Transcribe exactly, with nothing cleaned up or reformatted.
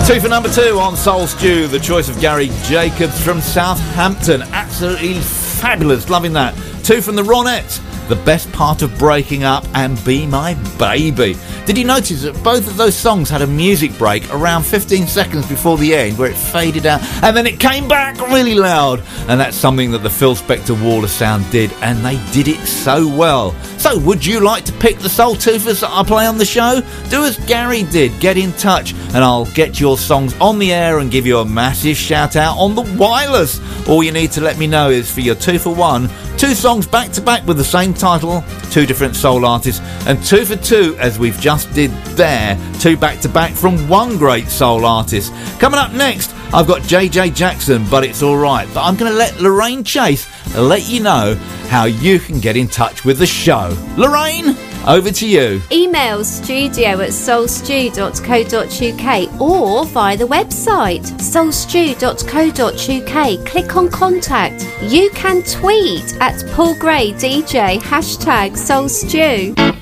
Two for number two on Soul Stew, the choice of Gary Jacobs from Southampton. Absolutely fabulous, loving that. Two from the Ronettes, The Best Part of Breaking Up and Be My Baby. Did you notice that both of those songs had a music break around fifteen seconds before the end where it faded out and then it came back really loud? And that's something that the Phil Spector Wall of Sound did, and they did it so well. So would you like to pick the Soul Toofers that I play on the show? Do as Gary did, get in touch and I'll get your songs on the air and give you a massive shout out on the wireless. All you need to let me know is for your two for one, two songs back to back with the same title, two different soul artists, and two for two as we've just did there, two back to back from one great soul artist. Coming up next, I've got J J Jackson, But It's Alright, but I'm going to let Lorraine Chase let you know how you can get in touch with the show. Lorraine, over to you. Email studio at soulstew dot co dot uk or via the website soulstew dot co dot uk. Click on contact. You can tweet at Paul Gray D J, hashtag soulstew.